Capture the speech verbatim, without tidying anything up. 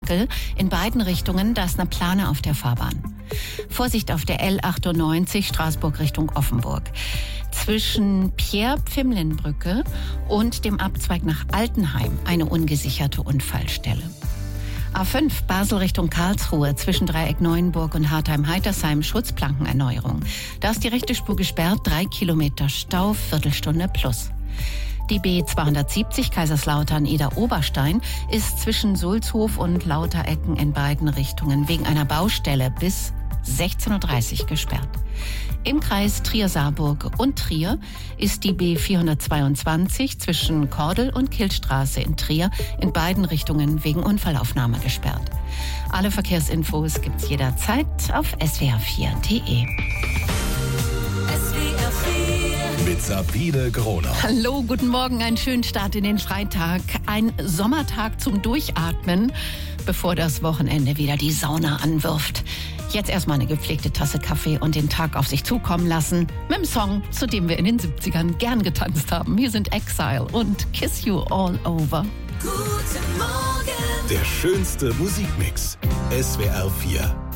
Ampel in beiden Richtungen, da ist eine Plane auf der Fahrbahn. Vorsicht auf der L achtundneunzig Straßburg Richtung Offenburg. Zwischen Pierre-Pfimlin-Brücke und dem Abzweig nach Altenheim eine ungesicherte Unfallstelle. A fünf Basel Richtung Karlsruhe zwischen Dreieck Neuenburg und Hartheim-Heitersheim Schutzplankenerneuerung. Da ist die rechte Spur gesperrt, drei Kilometer Stau, Viertelstunde plus. Die B zweihundertsiebzig Kaiserslautern-Ida-Oberstein ist zwischen Sulzhof und Lauterecken in beiden Richtungen wegen einer Baustelle bis sechzehn Uhr dreißig gesperrt. Im Kreis Trier-Saarburg und Trier ist die B vierhundertzweiundzwanzig zwischen Kordel und Killstraße in Trier in beiden Richtungen wegen Unfallaufnahme gesperrt. Alle Verkehrsinfos gibt's jederzeit auf s w r vier punkt d e. Mit Sabine Groner. Hallo, guten Morgen, einen schönen Start in den Freitag. Ein Sommertag zum Durchatmen, bevor das Wochenende wieder die Sauna anwirft. Jetzt erstmal eine gepflegte Tasse Kaffee und den Tag auf sich zukommen lassen. Mit dem Song, zu dem wir in den siebzigern gern getanzt haben. Hier sind Exile und Kiss You All Over. Guten Morgen. Der schönste Musikmix. S W R vier.